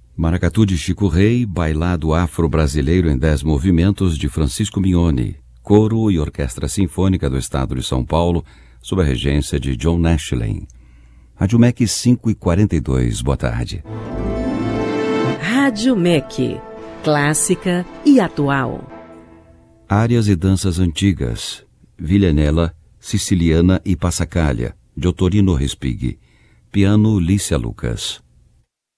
Maracatu de Chico Rei, bailado afro-brasileiro em 10 movimentos de Francisco Mignoni, coro e orquestra sinfônica do estado de São Paulo, sob a regência de John Nashlin. Rádio MEC 5h42, boa tarde. Rádio MEC, clássica e atual. Árias e danças antigas, Villanella, Siciliana e Passacaglia, de Ottorino Respighi. Piano Lícia Lucas.